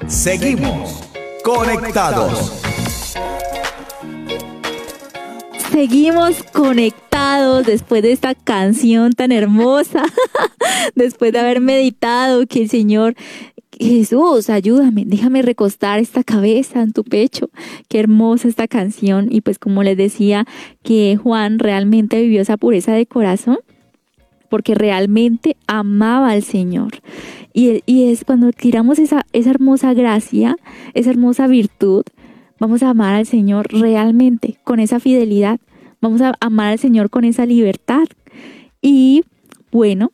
Seguimos conectados. Seguimos conectados después de esta canción tan hermosa, después de haber meditado que el Señor, Jesús, ayúdame, déjame recostar esta cabeza en tu pecho. Qué hermosa esta canción. Y pues como les decía, que Juan realmente vivió esa pureza de corazón porque realmente amaba al Señor. Y es cuando tiramos esa hermosa gracia, esa hermosa virtud, vamos a amar al Señor realmente, con esa fidelidad. Vamos a amar al Señor con esa libertad. Y bueno,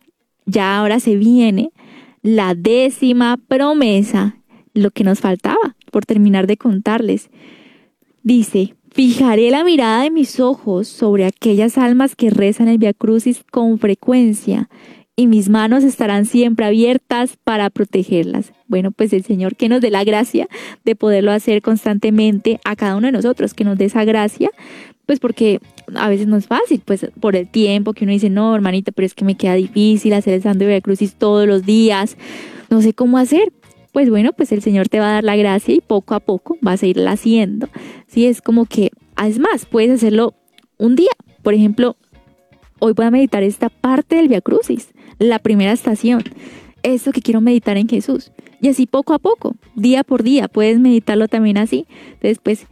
ya ahora se viene la 10ª promesa, lo que nos faltaba por terminar de contarles. Dice, fijaré la mirada de mis ojos sobre aquellas almas que rezan el Vía Crucis con frecuencia, y mis manos estarán siempre abiertas para protegerlas. Bueno, pues el Señor que nos dé la gracia de poderlo hacer constantemente a cada uno de nosotros, que nos dé esa gracia, pues porque a veces no es fácil, pues por el tiempo que uno dice, no, hermanita, pero es que me queda difícil hacer el Santo Vía Crucis todos los días, no sé cómo hacer. Pues bueno, pues el Señor te va a dar la gracia y poco a poco vas a irla haciendo. Sí, es como que, es más, puedes hacerlo un día. Por ejemplo, hoy voy a meditar esta parte del Vía Crucis, la primera estación, esto que quiero meditar en Jesús. Y así poco a poco, día por día, puedes meditarlo también así. Entonces, pues,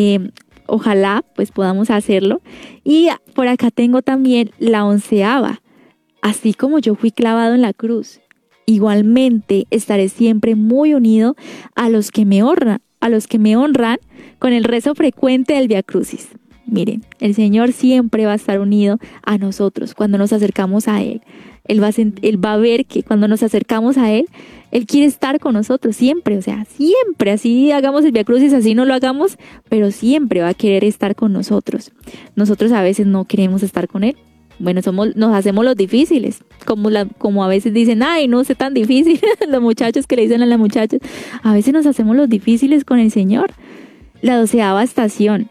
ojalá pues podamos hacerlo. Y por acá tengo también la 11ª. Así como yo fui clavado en la cruz, igualmente estaré siempre muy unido a los que me honran con el rezo frecuente del Vía Crucis. Miren, el Señor siempre va a estar unido a nosotros cuando nos acercamos a Él. Él va a ver que cuando nos acercamos a Él, Él quiere estar con nosotros siempre, o sea, siempre, así hagamos el Vía Crucis, así no lo hagamos, pero siempre va a querer estar con nosotros a veces no queremos estar con Él. Bueno, nos hacemos los difíciles, como a veces dicen, ay, no sé tan difícil, los muchachos que le dicen a las muchachas, a veces nos hacemos los difíciles con el Señor. La 12ª estación,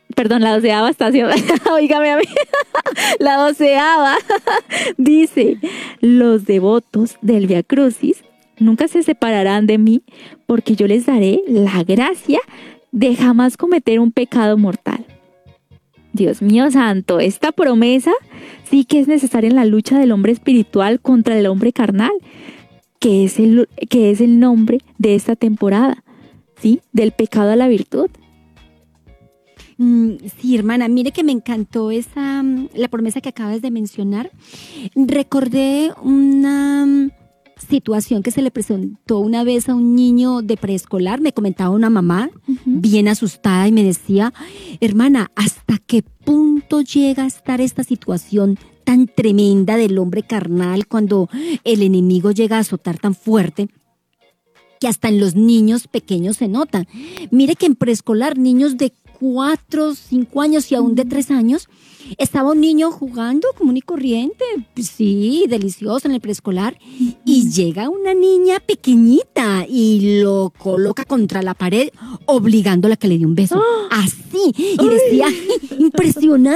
oígame a mí, la 12ª dice, los devotos del Vía Crucis nunca se separarán de mí porque yo les daré la gracia de jamás cometer un pecado mortal. Dios mío santo, esta promesa sí que es necesaria en la lucha del hombre espiritual contra el hombre carnal, que es el nombre de esta temporada, ¿sí? Del pecado a la virtud. Sí, hermana, mire que me encantó la promesa que acabas de mencionar. Recordé una situación que se le presentó una vez a un niño de preescolar. Me comentaba una mamá bien asustada y me decía, hermana, ¿hasta qué punto llega a estar esta situación tan tremenda del hombre carnal cuando el enemigo llega a azotar tan fuerte que hasta en los niños pequeños se nota? Mire que en preescolar, niños de 4, 5 años y aún de 3 años, estaba un niño jugando común y corriente, sí, delicioso en el preescolar, y llega una niña pequeñita y lo coloca contra la pared, obligándola a que le dé un beso. Así, y decía, impresionante.